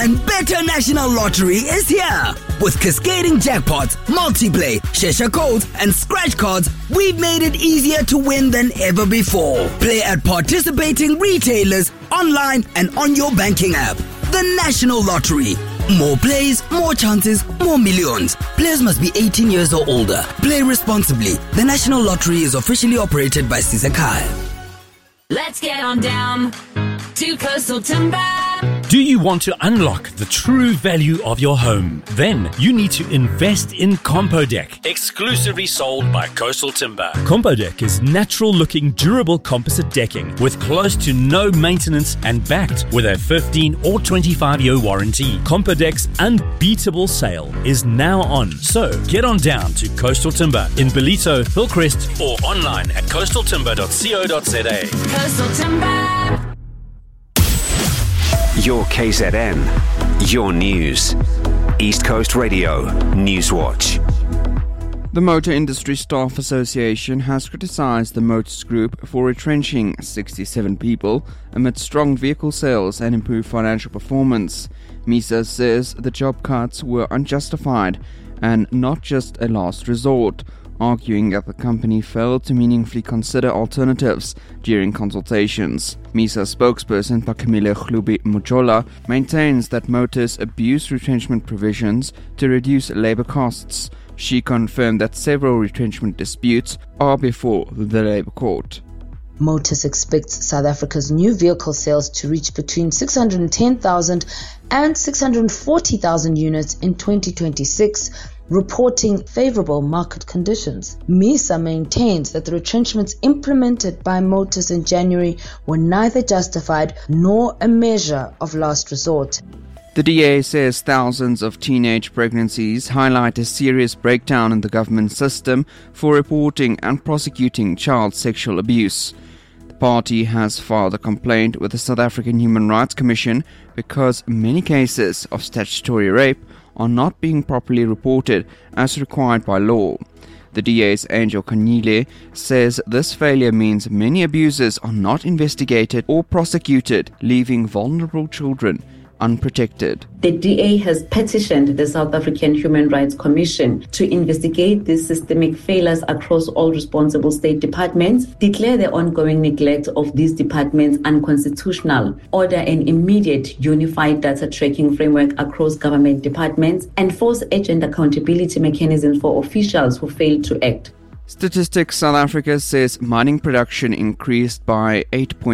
And Better National Lottery is here. With cascading jackpots, multiplay, Shesha codes, and scratch cards, we've made it easier to win than ever before. Play at participating retailers, online, and on your banking app. The National Lottery. More plays, more chances, more millions. Players must be 18 years or older. Play responsibly. The National Lottery is officially operated by Sisakai. Let's get on down to Coastal Timber. Do you want to unlock the true value of your home? Then you need to invest in Compodeck, exclusively sold by Coastal Timber. Compodeck is natural-looking, durable composite decking with close to no maintenance and backed with a 15 or 25-year warranty. Compodeck's unbeatable sale is now on. So get on down to Coastal Timber in Ballito, Hillcrest, or online at coastaltimber.co.za. Coastal Timber. Your KZN, your news. East Coast Radio, Newswatch. The Motor Industry Staff Association has criticised the Motors Group for retrenching 67 people amid strong vehicle sales and improved financial performance. MISA says the job cuts were unjustified and not just a last resort, arguing that the company failed to meaningfully consider alternatives during consultations. MISA spokesperson Pakamile Khlubi Mojola maintains that Motors abused retrenchment provisions to reduce labour costs. She confirmed that several retrenchment disputes are before the Labour Court. Motors expects South Africa's new vehicle sales to reach between 610,000 and 640,000 units in 2026, reporting favorable market conditions. MISA maintains that the retrenchments implemented by Motors in January were neither justified nor a measure of last resort. The DA says thousands of teenage pregnancies highlight a serious breakdown in the government system for reporting and prosecuting child sexual abuse. The party has filed a complaint with the South African Human Rights Commission because many cases of statutory rape are not being properly reported as required by law. The DA's Angel Kanyile says this failure means many abuses are not investigated or prosecuted, leaving vulnerable children unprotected. The DA has petitioned the South African Human Rights Commission to investigate these systemic failures across all responsible state departments, declare the ongoing neglect of these departments unconstitutional, order an immediate unified data tracking framework across government departments, and force urgent accountability mechanisms for officials who fail to act. Statistics South Africa says mining production increased by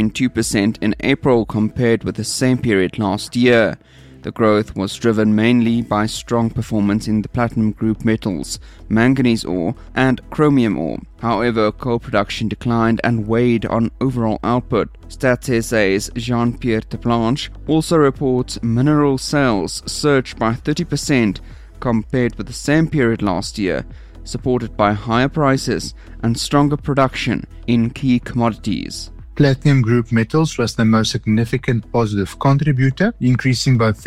8.2% in April compared with the same period last year. The growth was driven mainly by strong performance in the platinum group metals, manganese ore and chromium ore. However, coal production declined and weighed on overall output. Stats SA's Jean-Pierre Deplanche also reports mineral sales surged by 30% compared with the same period last year, supported by higher prices and stronger production in key commodities. Platinum group metals was the most significant positive contributor, increasing by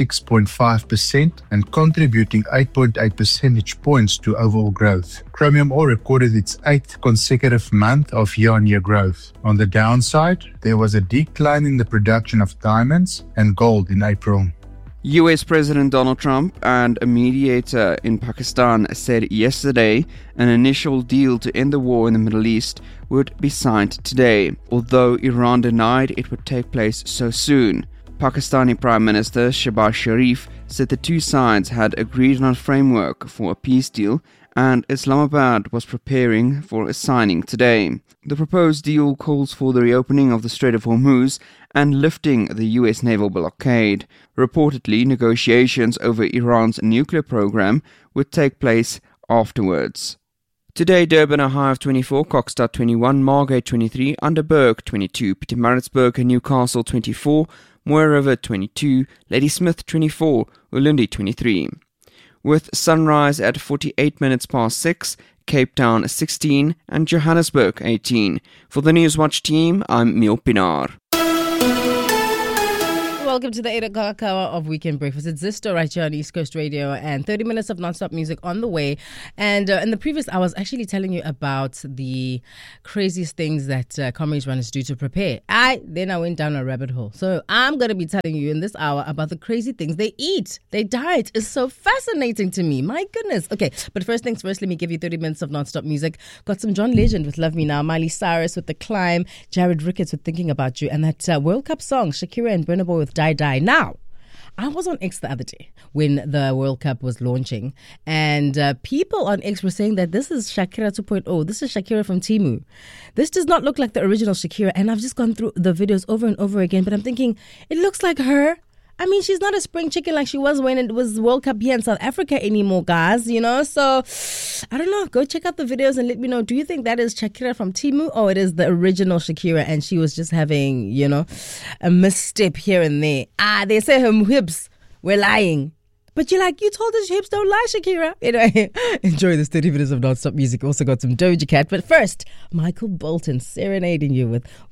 36.5% and contributing 8.8 percentage points to overall growth. Chromium ore recorded its 8th consecutive month of year-on-year growth. On the downside, there was a decline in the production of diamonds and gold in April. US President Donald Trump and a mediator in Pakistan said yesterday an initial deal to end the war in the Middle East would be signed today, although Iran denied it would take place so soon. Pakistani Prime Minister Shehbaz Sharif said the two sides had agreed on a framework for a peace deal and Islamabad was preparing for a signing today. The proposed deal calls for the reopening of the Strait of Hormuz and lifting the US naval blockade. Reportedly, negotiations over Iran's nuclear program would take place afterwards. Today, Durban a high of 24, Kokstad 21, Margate 23, Underberg 22, Pietermaritzburg and Newcastle 24, Mooi River 22, Ladysmith 24, Ulundi 23. With sunrise at 48 minutes past 6, Cape Town 16 and Johannesburg 18. For the Newswatch team, I'm Mio Pinar. welcome to the 8 o'clock hour of Weekend Breakfast. It's Zisto right here on East Coast Radio, and 30 minutes of non-stop music on the way. And in the previous hour, I was actually telling you about the craziest things that comrades runners do to prepare. Then I went down a rabbit hole. So I'm going to be telling you in this hour about the crazy things they eat. Their diet is so fascinating to me. My goodness. Okay, but first things first, let me give you 30 minutes of non-stop music. Got some John Legend with Love Me Now, Miley Cyrus with The Climb, Jared Ricketts with Thinking About You, and that World Cup song, Shakira and Burna Boy with Die Die. Now, I was on X the other day when the World Cup was launching, and people on X were saying that this is Shakira 2.0. This is Shakira from Temu. This does not look like the original Shakira, and I've just gone through the videos over and over again, but I'm thinking, it looks like her. I mean, she's not a spring chicken like she was when it was World Cup here in South Africa anymore, guys, you know? So, I don't know. Go check out the videos and let me know. Do you think that is Shakira from Temu, or it is the original Shakira and she was just having, you know, a misstep here and there? They say her hips were lying. But you're like, you told us your hips don't lie, Shakira. Anyway, enjoy this 30 minutes of non-stop music. Also got some Doja Cat. But first, Michael Bolton serenading you with